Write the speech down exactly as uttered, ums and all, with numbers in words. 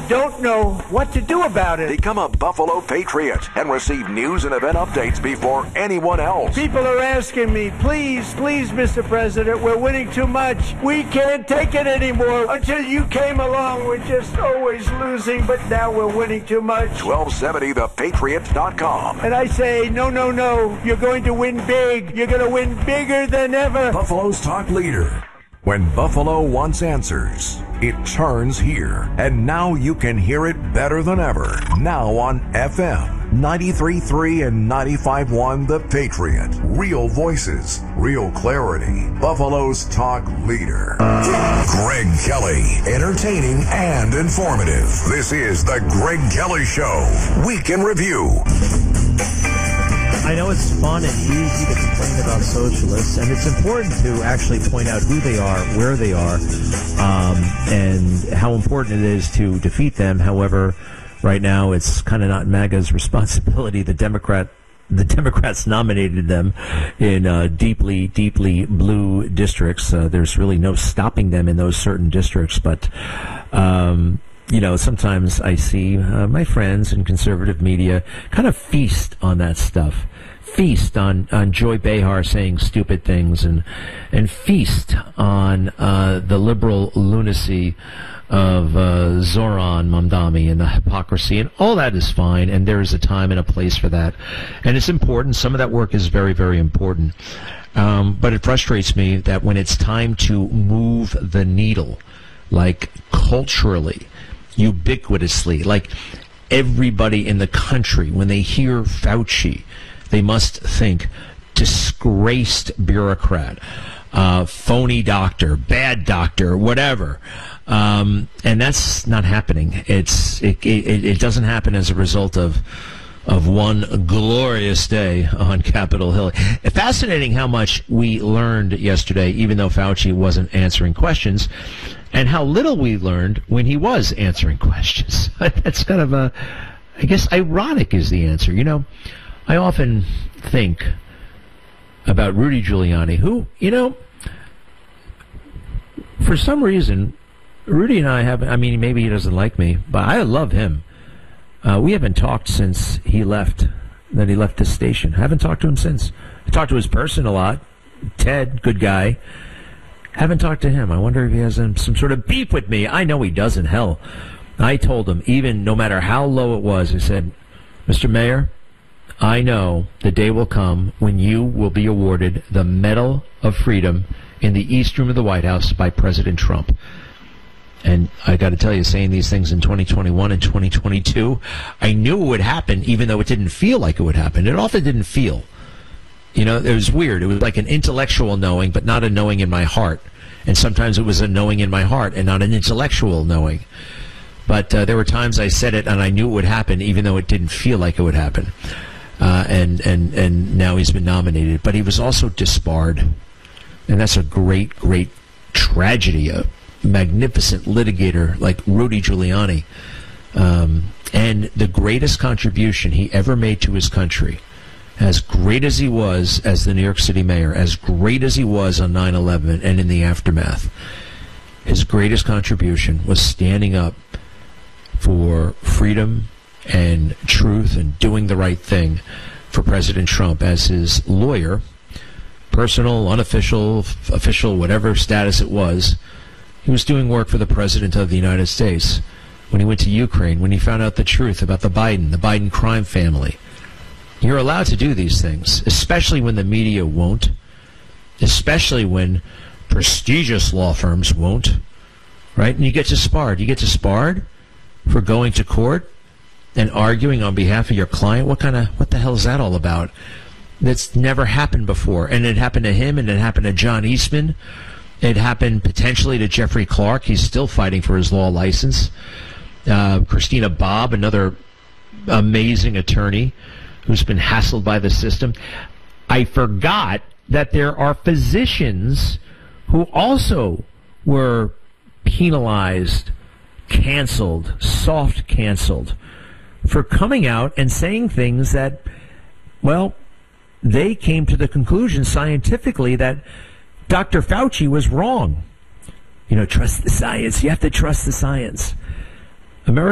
don't know what to do about it. Become a Buffalo Patriot and receive news and event updates before anyone else. People are asking me, please, please, Mister President, we're winning too much. We can't take it anymore. Until you came along, we're just always losing, but now we're winning too much. twelve seventy the patriot dot com. And I say, no, no, no, you're going to win big. You're going to win bigger than ever. Buffalo's talk leader. When Buffalo wants answers, it turns here. And now you can hear it better than ever. Now on F M ninety-three point three and ninety-five point one The Patriot. Real voices, real clarity. Buffalo's talk leader. Greg Kelly. Entertaining and informative. This is The Greg Kelly Show. Week in Review. I know it's fun and easy to complain about socialists, and it's important to actually point out who they are, where they are, um, and how important it is to defeat them. However, right now it's kind of not MAGA's responsibility. The Democrat, the Democrats nominated them in uh, deeply, deeply blue districts. Uh, there's really no stopping them in those certain districts, but. Um, You know, sometimes I see uh, my friends in conservative media kind of feast on that stuff. Feast on, on Joy Behar saying stupid things and and feast on uh, the liberal lunacy of uh, Zoran Mamdani and the hypocrisy. And all that is fine, and there is a time and a place for that. And it's important. Some of that work is very, very important. Um, but it frustrates me that when it's time to move the needle, like culturally, ubiquitously, like everybody in the country, when they hear Fauci, they must think disgraced bureaucrat, uh, phony doctor, bad doctor, whatever. Um, and that's not happening. It's it, it, it doesn't happen as a result of of one glorious day on Capitol Hill. Fascinating how much we learned yesterday, even though Fauci wasn't answering questions, and how little we learned when he was answering questions. That's kind of a, I guess, ironic is the answer. You know, I often think about Rudy Giuliani, who, you know, for some reason, Rudy and I have, I mean, maybe he doesn't like me, but I love him. Uh, we haven't talked since he left, that he left this station. I haven't talked to him since. I talked to his person a lot. Ted, good guy. Haven't talked to him. I wonder if he has um, some sort of beef with me. I know he doesn't. Hell, I told him, even no matter how low it was, I said, Mister Mayor, I know the day will come when you will be awarded the Medal of Freedom in the East Room of the White House by President Trump. And I got to tell you, saying these things in twenty twenty-one and twenty twenty-two, I knew it would happen, even though it didn't feel like it would happen. It often didn't feel. You know, it was weird. It was like an intellectual knowing, but not a knowing in my heart. And sometimes it was a knowing in my heart and not an intellectual knowing. But uh, there were times I said it and I knew it would happen, even though it didn't feel like it would happen. Uh, and, and, and now he's been nominated. But he was also disbarred. And that's a great, great tragedy. A magnificent litigator like Rudy Giuliani. Um, and the greatest contribution he ever made to his country, as great as he was as the New York City mayor, as great as he was on nine eleven and in the aftermath, his greatest contribution was standing up for freedom and truth and doing the right thing for President Trump as his lawyer, personal, unofficial, f- official, whatever status it was. He was doing work for the President of the United States when he went to Ukraine, when he found out the truth about the Biden, the Biden crime family. You're allowed to do these things, especially when the media won't, especially when prestigious law firms won't, right? And you get disbarred. You get disbarred for going to court and arguing on behalf of your client. What kind of, what the hell is that all about? That's never happened before. And it happened to him, and it happened to John Eastman. It happened potentially to Jeffrey Clark. He's still fighting for his law license. Uh, Christina Bobb, another amazing attorney who's been hassled by the system. I forgot that there are physicians who also were penalized, canceled, soft canceled, for coming out and saying things that, well, they came to the conclusion scientifically that Doctor Fauci was wrong. You know, trust the science. You have to trust the science. America